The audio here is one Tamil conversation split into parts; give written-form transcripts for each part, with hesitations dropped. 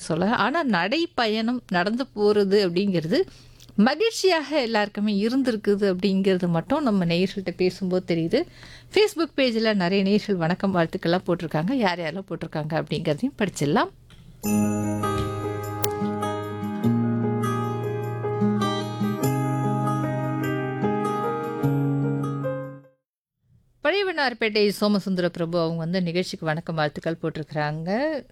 சொல்லலாம். ஆனா நடைப்பயணம் நடந்து போறது அப்படிங்கிறது மகிழ்ச்சியாக எல்லாருக்குமே இருந்திருக்குது அப்படிங்கிறது மட்டும் நம்ம நேயர்கள்ட்ட பேசும்போது தெரியுது. Facebook பேஜ்ல நெறைய நேயர்கள் வணக்கம், வாழ்த்துக்கள்லாம் போட்டிருக்காங்க. யார் யாரெல்லாம் போட்டிருக்காங்க அப்படிங்கிறதையும் படிச்சிடலாம். பழையவண்ணாரப்பேட்டை சோமசுந்தர பிரபு அவங்க வந்து நிகழ்ச்சிக்கு வணக்கம், வாழ்த்துக்கள் போட்டிருக்கிறாங்க.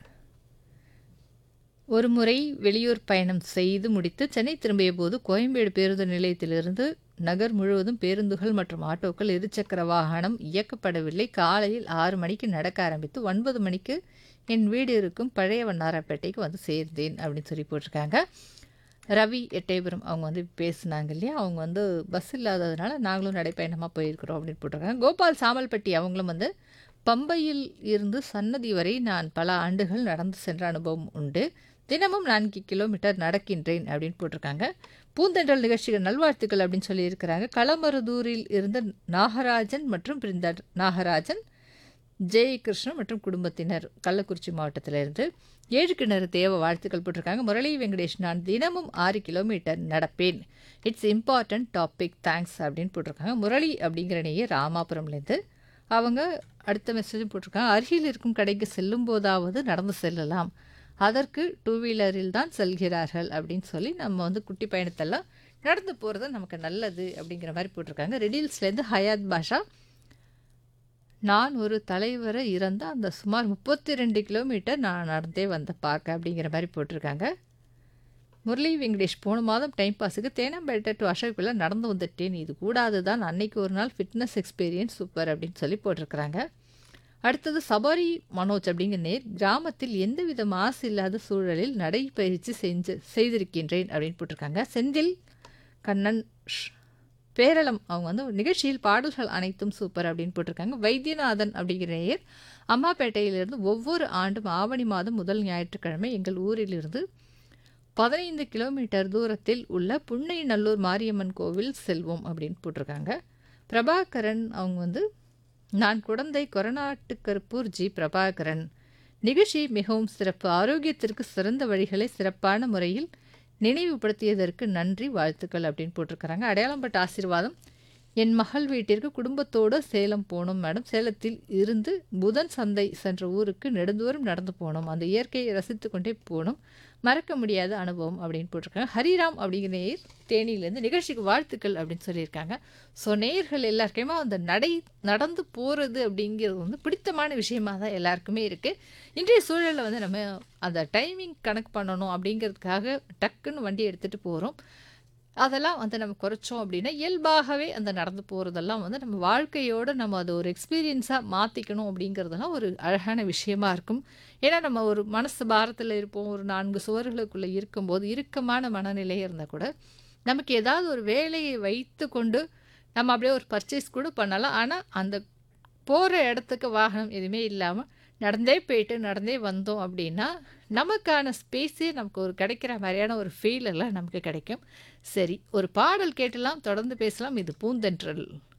ஒரு முறை வெளியூர் பயணம் செய்து முடித்து சென்னை திரும்பிய போது கோயம்பேடு பேருந்து நிலையத்திலிருந்து நகர் முழுவதும் பேருந்துகள் மற்றும் ஆட்டோக்கள் இருசக்கர வாகனம் இயக்கப்படவில்லை. காலையில் 6 மணிக்கு நடக்க ஆரம்பித்து 9 மணிக்கு என் வீடு இருக்கும் பழைய வண்ணாரப்பேட்டைக்கு வந்து சேர்ந்தேன் அப்படின்னு சொல்லி போட்டிருக்காங்க. ரவி எட்டயபுரம் அவங்க வந்து பேசுனாங்க இல்லையா, அவங்க வந்து பஸ் இல்லாததுனால நாங்களும் நடைப்பயணமாக போயிருக்கிறோம் அப்படின்னு போட்டிருக்காங்க. கோபால் சாமல்பட்டி அவங்களும் வந்து பம்பையில் இருந்து சன்னதி வரை நான் பல ஆண்டுகள் நடந்து சென்ற அனுபவம் உண்டு. தினமும் 4 கிலோமீட்டர் நடக்கின்றேன் அப்படின்னு போட்டிருக்காங்க. பூந்தென்றல் நிகழ்ச்சிகள் நல்வாழ்த்துக்கள் அப்படின்னு சொல்லியிருக்கிறாங்க. களமருதூரில் இருந்த நாகராஜன் மற்றும் பிருந்தா நாகராஜன், ஜெயகிருஷ்ணன் மற்றும் குடும்பத்தினர் கள்ளக்குறிச்சி மாவட்டத்திலிருந்து. 7 கிணறு தேவ வாழ்த்துக்கள் போட்டிருக்காங்க. முரளி வெங்கடேஷ் நான் தினமும் 6 கிலோமீட்டர் நடப்பேன். இட்ஸ் இம்பார்ட்டன்ட் டாபிக், தேங்க்ஸ் அப்படின்னு போட்டிருக்காங்க. முரளி அப்படிங்கிற நேயர் ராமாபுரம்லேருந்து. அவங்க அடுத்த மெசேஜும் போட்டிருக்காங்க. அருகில் இருக்கும் கடைக்கு செல்லும் போதாவது நடந்து செல்லலாம், அதற்கு டூ வீலரில் தான் செல்கிறார்கள் அப்படின்னு சொல்லி நம்ம வந்து குட்டி பயணத்தெல்லாம் நடந்து போகிறது நமக்கு நல்லது அப்படிங்கிற மாதிரி போட்டிருக்காங்க. ரெடில்ஸ்லேருந்து ஹயாத் பாஷா நான் ஒரு தலைவரை இறந்த அந்த சுமார் 32 கிலோமீட்டர் நான் நடந்தே வந்த பார்க்க அப்படிங்கிற மாதிரி போட்டிருக்காங்க. முரளி வெங்கடேஷ் போன மாதம் டைம் பாஸுக்கு தேனாம்பேட்டை டு அசோக்குள்ளே நடந்து வந்துட்டேன், இது கூடாது தான், அன்னைக்கு ஒரு நாள் ஃபிட்னஸ் எக்ஸ்பீரியன்ஸ் சூப்பர் அப்படின்னு சொல்லி போட்டிருக்கிறாங்க. அடுத்தது சபாரி மனோஜ் அப்படிங்கிற நேர் கிராமத்தில் எந்தவித மாசு இல்லாத சூழலில் நடைப்பயிற்சி செய்திருக்கின்றேன் அப்படின்னு போட்டிருக்காங்க. செந்தில் கண்ணன் பேரளம் அவங்க வந்து நிகழ்ச்சியில் பாடல்கள் அனைத்தும் சூப்பர் அப்படின்னு போட்டிருக்காங்க. வைத்தியநாதன் அப்படிங்கிற நேயர் அம்மாப்பேட்டையிலிருந்து ஒவ்வொரு ஆண்டும் ஆவணி மாதம் முதல் ஞாயிற்றுக்கிழமை எங்கள் ஊரிலிருந்து 15 கிலோமீட்டர் தூரத்தில் உள்ள புன்னைநல்லூர் மாரியம்மன் கோவில் செல்வோம் அப்படின்னு போட்டிருக்காங்க. பிரபாகரன் அவங்க வந்து நான் குழந்தை கொரநாட்டுக்கருப்பூர் ஜி பிரபாகரன், நிகழ்ச்சி மிகவும் சிறப்பு, ஆரோக்கியத்திற்கு சிறந்த வழிகளை சிறப்பான முறையில் நினைவுபடுத்தியதற்கு நன்றி, வாழ்த்துக்கள் அப்படின்னு போட்டிருக்கிறாங்க. அடையாளம்பட்ட ஆசீர்வாதம் என் மகள் வீட்டிற்கு குடும்பத்தோடு சேலம் போனோம் மேடம். சேலத்தில் இருந்து புதன் சந்தை சென்ற ஊருக்கு நெடுந்தூரம் நடந்து போனோம், அந்த இயற்கையை ரசித்து கொண்டே போனோம், மறக்க முடியாத அனுபவம் அப்படின்னு போட்டிருக்காங்க. ஹரிராம் அப்படிங்கிற நேயர் தேனியிலேருந்து நிகழ்ச்சிக்கு வாழ்த்துக்கள் அப்படின்னு சொல்லியிருக்காங்க. ஸோ நேயர்கள் எல்லாருக்குமே அந்த நடந்து போகிறது அப்படிங்கிறது வந்து பிடித்தமான விஷயமா தான் எல்லாருக்குமே இருக்குது. இன்றைய சூழலில் வந்து நம்ம அந்த டைமிங் கணக்கு பண்ணணும் அப்படிங்கிறதுக்காக டக்குன்னு வண்டி எடுத்துகிட்டு போகிறோம். அதெல்லாம் வந்து நம்ம குறைச்சோம் அப்படின்னா இயல்பாகவே அந்த நடந்து போகிறதெல்லாம் வந்து நம்ம வாழ்க்கையோடு நம்ம அதை ஒரு எக்ஸ்பீரியன்ஸாக மாற்றிக்கணும் அப்படிங்கிறதெல்லாம் ஒரு அழகான விஷயமா இருக்கும். ஏன்னா நம்ம ஒரு மனசு பாரத்தில் இருப்போம், ஒரு 4 சுவர்களுக்குள்ளே இருக்கும்போது இறுக்கமான மனநிலை இருந்தால் கூட நமக்கு ஏதாவது ஒரு வேலையை வைத்து கொண்டு நம்ம அப்படியே ஒரு பர்ச்சேஸ் கூட பண்ணலாம். ஆனால் அந்த போகிற இடத்துக்கு வாகனம் எதுவுமே இல்லாமல் நடந்தே போயிட்டு நடந்தே வந்தோம் அப்படின்னா நமக்கான ஸ்பேஸே நமக்கு ஒரு கிடைக்கிற மாதிரியான ஒரு ஃபீல் எல்லாம் நமக்கு கிடைக்கும். சரி, ஒரு பாடல் கேட்டலாம், தொடர்ந்து பேசலாம். இது பூந்தென்றல்.